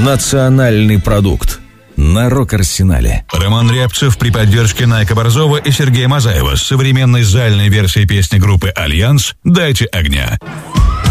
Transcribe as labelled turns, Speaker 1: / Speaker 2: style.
Speaker 1: Национальный продукт. На Рок-Арсенале.
Speaker 2: Роман Рябцев при поддержке Найка Борзова и Сергея Мазаева с современной зальной версией песни группы «Альянс» «Дайте огня».